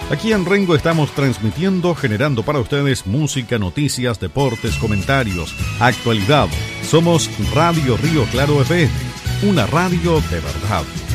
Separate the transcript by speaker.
Speaker 1: Aquí en Rengo estamos transmitiendo, generando para ustedes música, noticias, deportes, comentarios, actualidad. Somos Radio Río Claro FM, una radio de verdad.